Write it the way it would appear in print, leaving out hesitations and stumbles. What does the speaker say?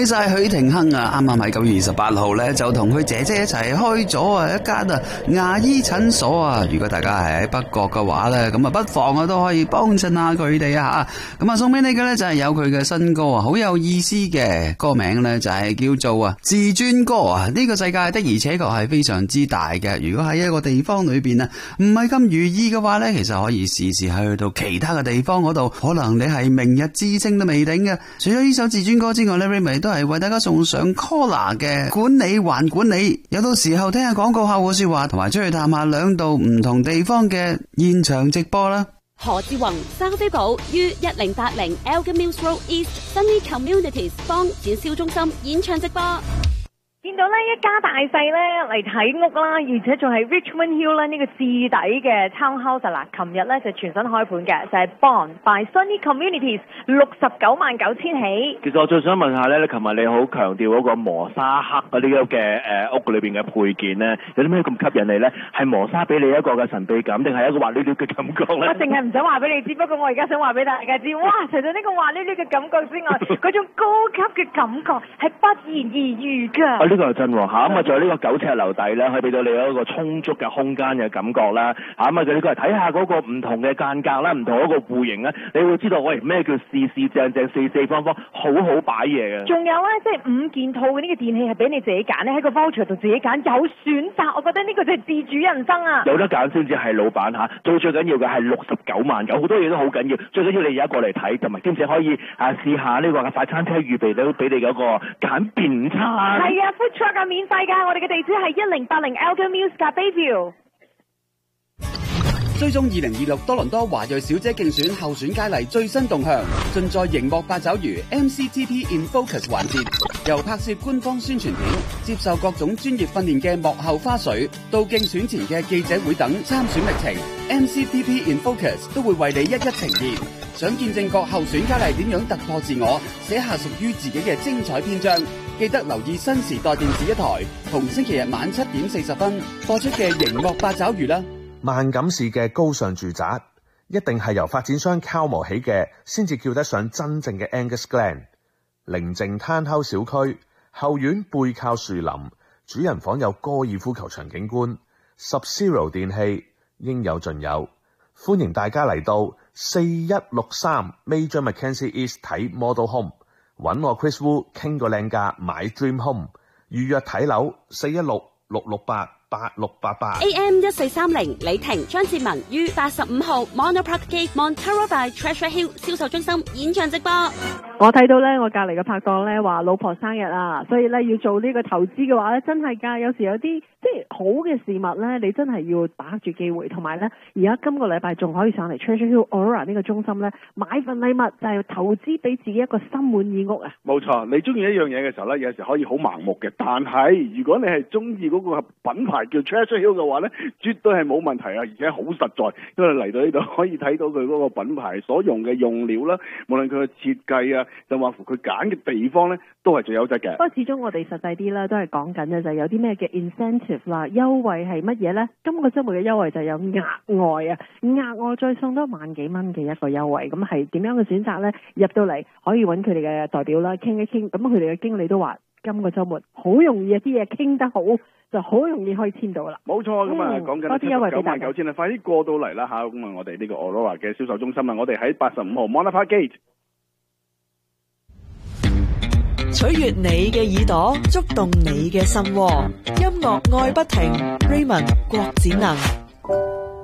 喜晒許廷鏗啊！啱啱喺9月28號咧，就同佢姐姐一齊開咗一間牙醫診所啊！如果大家係喺北角嘅話咧，咁啊不妨都可以幫襯下佢哋啊！咁啊送俾你嘅咧就係有佢嘅新歌啊，好有意思嘅歌名咧就係叫做自尊歌啊！呢個世界的而且確係非常之大嘅，如果喺一個地方裏邊啊唔係咁如意嘅話咧，其實可以試試去到其他嘅地方嗰度，可能你係明日之星都未定嘅。除咗呢首自尊歌之外咧 Raymond 都係為大家送上 Collar 嘅管理還管理，有到時候聽下廣告客戶說話，同埋出去探下兩度唔同地方嘅現場直播啦。 何志宏、生飛寶於1080 Elgin Mills Road East Sunny Communities 方展銷中心演唱直播。 見到咧一家大細咧嚟睇屋啦，而且仲係 Richmond Hill 咧呢個置底嘅 townhouse 啦。琴日咧就全新開盤嘅，就係 Bond by Sunny Communities 699000起。 其實我最想問下咧，你琴日你好強調嗰個磨砂黑嗰啲嘅屋裏邊嘅配件咧，有啲咩咁吸引你咧？係磨砂俾你一個嘅神秘感，定係一個滑溜溜嘅感覺咧？ 我淨係唔想話俾你知，不過我而家想話俾大家知，哇！除咗呢個滑溜溜嘅感覺之外，嗰種高級嘅感覺係不言而喻㗎。 呢個係真喎嚇，咁啊仲有呢個9尺樓底咧，可以俾到你一個充足嘅空間嘅感覺啦嚇，咁啊就呢個係睇下嗰個唔同嘅間隔啦，唔同嗰個戶型咧，你會知道喂咩叫四四正正四四方方，好好擺嘢嘅。 仲有咧，即係5件套嘅呢個電器係俾你自己揀咧，喺個 voucher 度自己揀，有選擇，我覺得呢個就係自主人生啊！ 有得揀先至係老闆嚇，最緊要嘅係69萬，有好多嘢都好緊要，最緊要你而家過嚟睇，同埋兼且可以試下呢個快餐車預備到俾你嗰個簡便餐。 係啊，food truck 免費㗎，我哋嘅地址係1080 Elgin Mills Bayview。 追蹤2026多倫多華裔小姐競選候選佳麗最新動向，盡在熒幕八爪魚 MCTP in Focus 環節，由拍攝官方宣傳片、接受各種專業訓練嘅幕後花絮，到競選前嘅記者會等參選歷程 ，MCTP in Focus 都會為你一一呈現。想見證各候選佳麗點樣突破自我，寫下屬於自己嘅精彩篇章，記得留意新時代電視一台，同星期日晚7點40分播出嘅熒幕八爪魚啦。 萬錦市嘅高尚住宅一定係由發展商敲磨起嘅，先至叫得上真正嘅 Angus Glen。寧靜攤口小區，後院背靠樹林，主人房有高爾夫球場景觀，Sub-Zero 電器應有盡有。歡迎大家嚟到4163 Major Mackenzie East 睇 Model Home， 揾我 Chris Wu 傾個靚價買 Dream Home， 預約睇樓416-668-8688。 AM 1430李婷張志文於85號 Mono Park Gate Montero by Treasure Hill 銷售中心演唱直播。 我睇到咧，我隔離嘅拍檔咧話老婆生日啊，所以咧要做呢個投資嘅話咧，真係㗎。有時有啲即係好嘅事物咧，你真係要把握住機會。同埋咧，而家今個禮拜仲可以上嚟 Treasure Hill Aurora 呢個中心咧買份禮物，就係投資俾自己一個心滿意屋啊！ 冇錯，你中意一樣嘢嘅時候咧，有時可以好盲目嘅，但係如果你係中意嗰個品牌叫 Treasure Hill 嘅話咧，絕對係冇問題啊，而且好實在，因為嚟到呢度可以睇到佢嗰個品牌所用嘅用料啦，無論佢嘅設計啊，就話乎佢揀嘅地方咧，都係最優質嘅。不過始終我哋實際啲啦，都係講緊嘅就係有啲咩嘅 incentive 啦，優惠係乜嘢咧？今個週末嘅優惠就有額外啊，額外再送多萬幾蚊嘅一個優惠，咁係點樣嘅選擇咧？入到嚟可以揾佢哋嘅代表啦，傾一傾。咁佢哋嘅經理都話，今個週末好容易啊，啲嘢傾得好，就好容易可以簽到啦。冇錯，咁啊講緊多啲優惠俾大家，799000啊，快啲過到嚟啦嚇！咁啊，我哋呢個 Aurora 嘅銷售中心啊，我哋喺85號 Mono Park Gate。 取悅你嘅耳朵，觸動你嘅心窩，音樂愛不停。Raymond 郭展能。